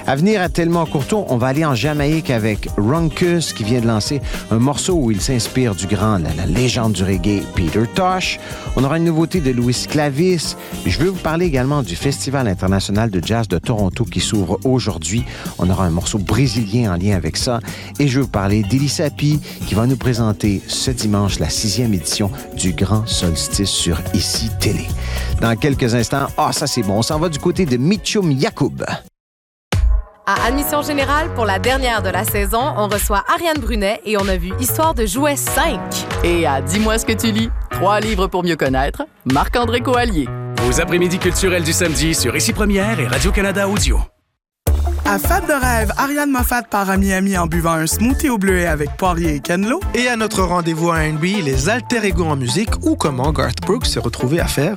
À venir à Tellement Courtois, on va aller en Jamaïque avec Ronkus qui vient de lancer un morceau où il s'inspire du grand, la légende du reggae, Peter Tosh. On aura une nouveauté de Louis Clavis. Je veux vous parler également du Festival international de jazz de Toronto qui s'ouvre aujourd'hui. On aura un morceau brésilien en lien avec ça. Et je veux vous parler d'Elie Sapi qui va nous présenter ce dimanche la 6e édition du Grand Solstice sur ICI Télé. Dans quelques instants, ça c'est bon, on s'en va du côté de Mitchum Yacoub. À Admission Générale, pour la dernière de la saison, on reçoit Ariane Brunet et on a vu Histoire de jouets 5. Et à Dis-moi ce que tu lis, 3 livres pour mieux connaître, Marc-André Coallier. Vos après-midi culturels du samedi sur ICI Première et Radio-Canada Audio. À Fête de rêve, Ariane Moffat part à Miami en buvant un smoothie au bleuet avec Poirier et Kenlo. Et à notre rendez-vous à R&B, les alter ego en musique ou comment Garth Brooks s'est retrouvé à faire